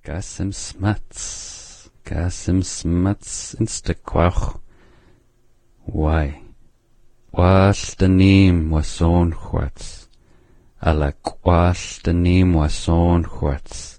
Gasim smuts instaquach. Why? Was the name was on what's? Ala was the name was on what's?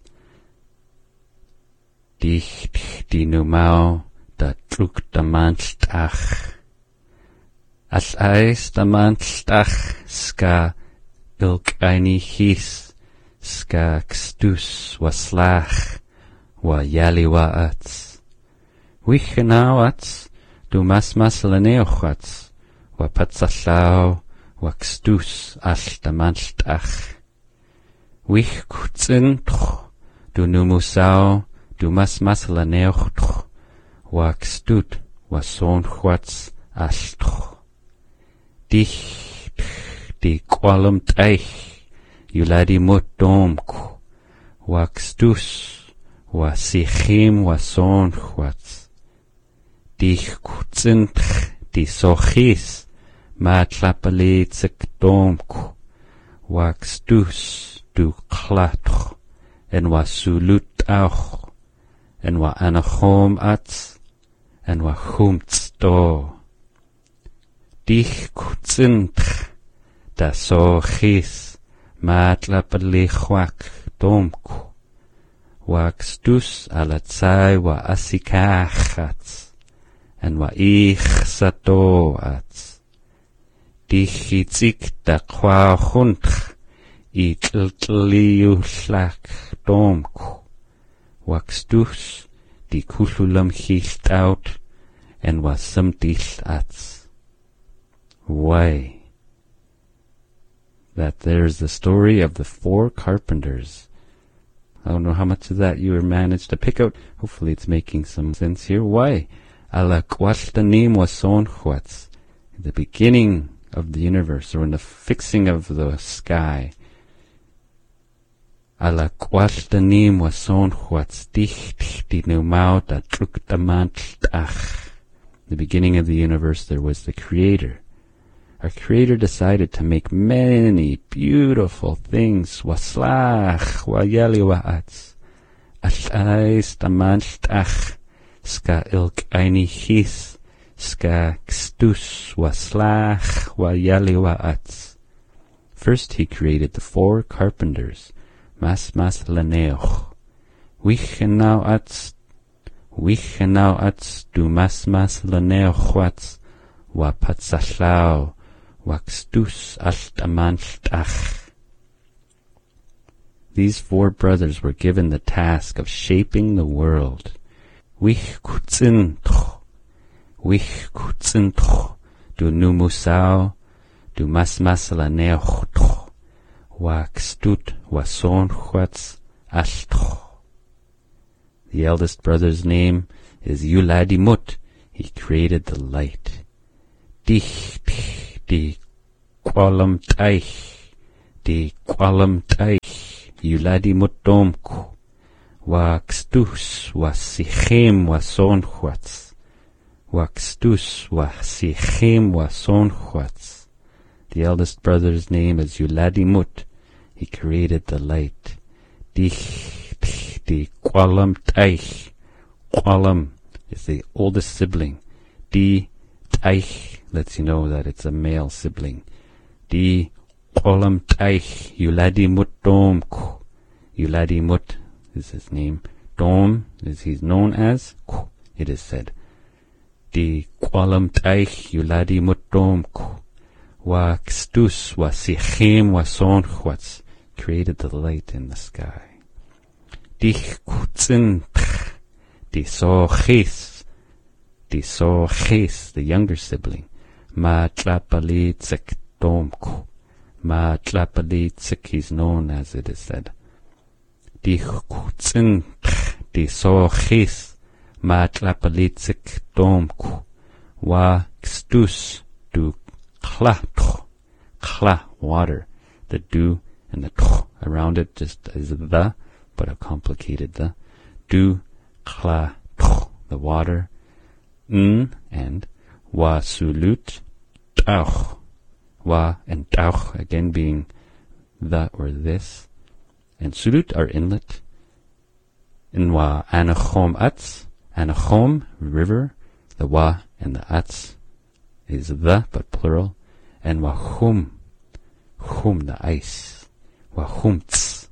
Dicht die numau da trug da manstach. As eis da manstach ska ilk eini his ska kstus was slach wa yali wa ats. Wichenau ats du mas leneochats wa patsallau wa kstus al da manstach. Wich kutzintoch du numusau du mas leneochtoch wa kstut wa sonchwats altoch. Dich di qualum teich yuladi mut domku wa kstus wa sichim wa sonchwats. Dich kutzintch di sochis matlapali tsik domku wa kstus du klatoch en wa sulut auch en wa anachom ats en wa chumts do. Dich kutzintch da sochis matlapali chwak domku wa kstus alatsai wa asikach ats en wa ich sato ats. Dich itzik da kwa chuntch I tltliu tlak domku wa kstus di kululam chilt out en wa samtilt ats. Why? That there's the story of the 4 carpenters. I don't know how much of that you managed to pick out. Hopefully it's making some sense here. Why? Ala kwashtanim wason chwats. The beginning of the universe, or in the fixing of the sky. Ala kwashtanim wason chwats dicht di numau da truktamantach. The beginning of the universe, there was the Creator. Our Creator decided to make many beautiful things. Waslach, wayeli wa'atz. Ash'ais tamanchtach. Ska ilk eini his. Ska kstus waslach, wayeli wa'atz. First he created the 4 carpenters. Mas laneoch. Wichenau atz du mas laneoch watz. Wa patzachlau. Waxtus altamanchtach. These 4 brothers were given the task of shaping the world. Wich kutzintoch du numusau du masmasalaneochtoch waxtut wasonchwats altoch. The eldest brother's name is Yuladimut. He created the light. Dich di qualam teich Yuladimut domku waxtus wasichem wasonchwats The eldest brother's name is Yuladimut. He created the light. Dich di qualam teich. Qualam is the oldest sibling. Di teich lets you know that it's a male sibling. Di qualam teich Yuladimut domku. Yuladimut is his name. Dom is he's known as. It is said. Di qualam teich Yuladimut domku. Wa kstus wa sichim wa sonchwats created the light in the sky. Dich kutzintch di sochis, the younger sibling. Ma tlapalitzik domku. Ma tlapalitzik is known as, it is said. Dich kutzintch di sochis. Ma tlapalitzik domku. Wa kstus du Kla, water. The du and the toch around it just is the, but a complicated the. Du, kla, toch, the water. And wa sulut, tauch. Wa and tauch again being the or this. And sulut are inlet. in wa Anachom Ats. Anachom, river, the wa and the Ats is the, but plural. And wa Chum, the ice. Wa Chumts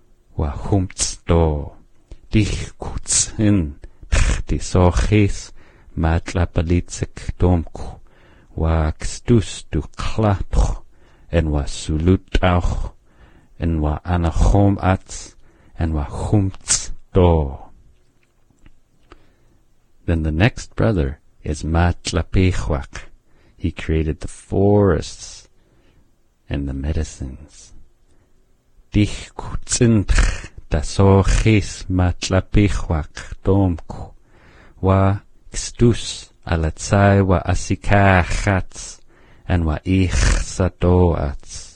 do. Dich kuts in, di so ches, matlapalitzik domku. Wa kstus du klapch, en wa sulut auch, en wa Anachom Ats, and wa Chumts do. Then the next brother is Matlapechwak. He created the forests and the medicines. Dich kutzintch da so ches Matlapechwak domku. Wa kstus alatzai wa asikachatz, and wa ichsa doats.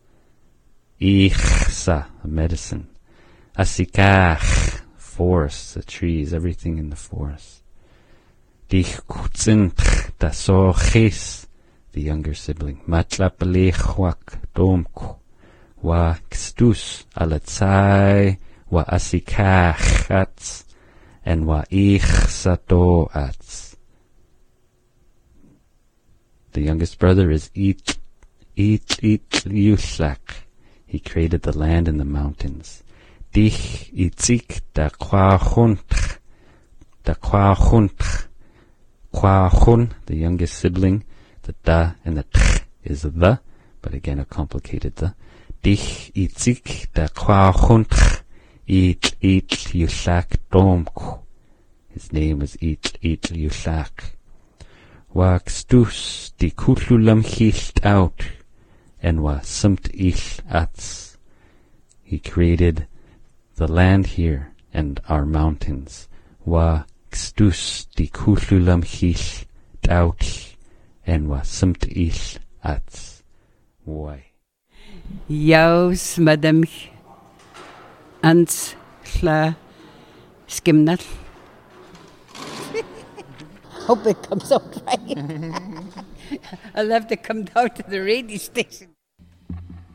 Ichsa, a medicine. Asikach, forests, the trees, everything in the forest. Dich kutzintch da so ches, the younger sibling. Matlapelechwak domku. Wa kstus alatzai wa asikachatz, and wa ichsa doats. The youngest brother is Yushak. He created the land and the mountains. Dich itzik da kwachuntch. Kwachun, the youngest sibling. The da and the tch is the, but again a complicated the. Dich itzik da kwachuntch. Itl Yushak domku. His name was Itl Yushak. Wa kstus di kutlulam hilt out, and wa sumt ich ats. He created the land here and our mountains. Wa kstus di kutlulam hilt out, and wa sumt ich ats. Why? Jaus madam ans chla skimnal. Hope it comes out right. I'll have to come down to the radio station.